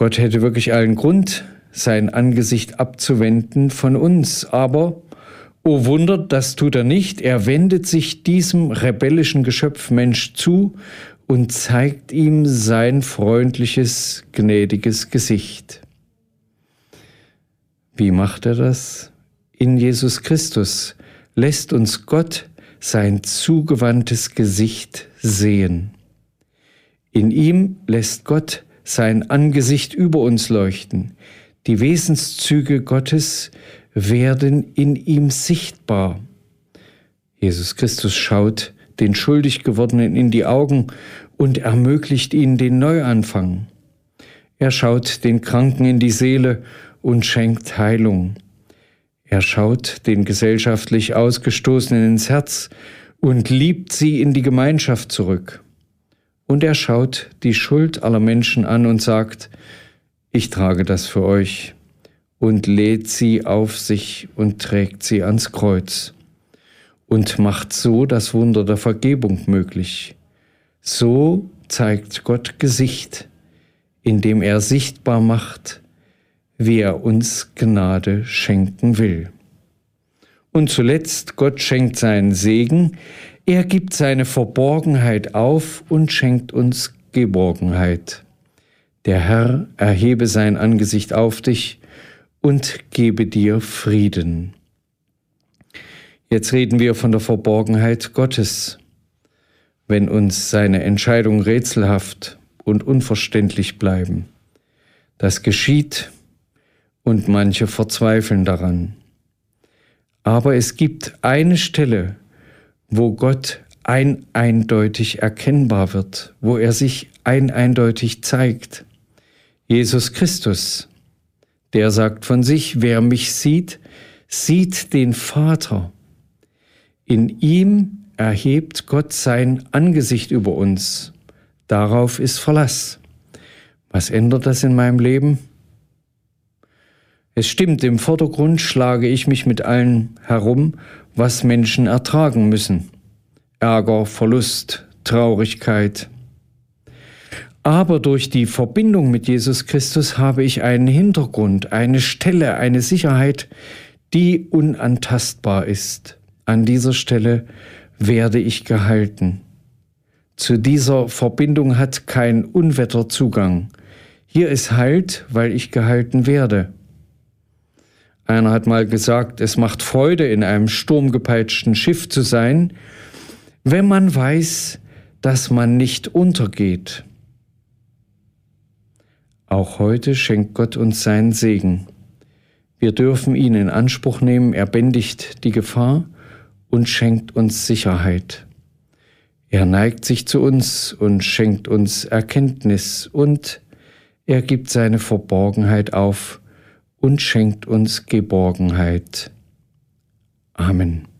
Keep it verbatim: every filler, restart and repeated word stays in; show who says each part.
Speaker 1: Gott hätte wirklich allen Grund, sein Angesicht abzuwenden von uns, aber, o Wunder, das tut er nicht. Er wendet sich diesem rebellischen Geschöpf Mensch zu und zeigt ihm sein freundliches, gnädiges Gesicht. Wie macht er das? In Jesus Christus lässt uns Gott sein zugewandtes Gesicht sehen. In ihm lässt Gott sein Angesicht über uns leuchten. Die Wesenszüge Gottes werden in ihm sichtbar. Jesus Christus schaut den schuldig gewordenen in die Augen und ermöglicht ihnen den Neuanfang. Er schaut den Kranken in die Seele und schenkt Heilung. Er schaut den gesellschaftlich Ausgestoßenen ins Herz und liebt sie in die Gemeinschaft zurück. Und er schaut die Schuld aller Menschen an und sagt, ich trage das für euch, und lädt sie auf sich und trägt sie ans Kreuz und macht so das Wunder der Vergebung möglich. So zeigt Gott Gesicht, indem er sichtbar macht, wie er uns Gnade schenken will. Und zuletzt, Gott schenkt seinen Segen, er gibt seine Verborgenheit auf und schenkt uns Geborgenheit. Der Herr erhebe sein Angesicht auf dich und gebe dir Frieden. Jetzt reden wir von der Verborgenheit Gottes. Wenn uns seine Entscheidungen rätselhaft und unverständlich bleiben, das geschieht und manche verzweifeln daran. Aber es gibt eine Stelle, wo Gott ein eindeutig erkennbar wird, wo er sich ein eindeutig zeigt. Jesus Christus, der sagt von sich, wer mich sieht, sieht den Vater. In ihm erhebt Gott sein Angesicht über uns. Darauf ist Verlass. Was ändert das in meinem Leben? Es stimmt, im Vordergrund schlage ich mich mit allem herum, was Menschen ertragen müssen. Ärger, Verlust, Traurigkeit. Aber durch die Verbindung mit Jesus Christus habe ich einen Hintergrund, eine Stelle, eine Sicherheit, die unantastbar ist. An dieser Stelle werde ich gehalten. Zu dieser Verbindung hat kein Unwetter Zugang. Hier ist Halt, weil ich gehalten werde. Einer hat mal gesagt, es macht Freude, in einem sturmgepeitschten Schiff zu sein, wenn man weiß, dass man nicht untergeht. Auch heute schenkt Gott uns seinen Segen. Wir dürfen ihn in Anspruch nehmen, er bändigt die Gefahr und schenkt uns Sicherheit. Er neigt sich zu uns und schenkt uns Erkenntnis und er gibt seine Verborgenheit auf und schenkt uns Geborgenheit. Amen.